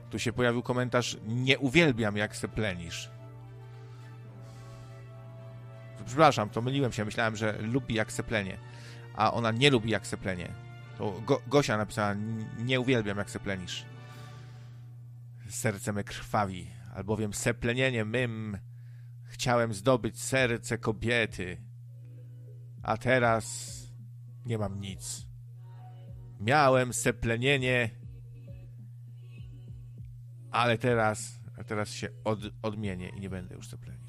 Tu się pojawił komentarz: nie uwielbiam, jak se plenisz. Przepraszam, to myliłem się. Myślałem, że lubi, jak se plenie. A ona nie lubi, jak se plenie. To Gosia napisała: nie uwielbiam, jak se plenisz. Serce me krwawi, albowiem seplenienie mym chciałem zdobyć serce kobiety, a teraz nie mam nic. Miałem seplenienie, ale teraz się odmienię i nie będę już seplenił.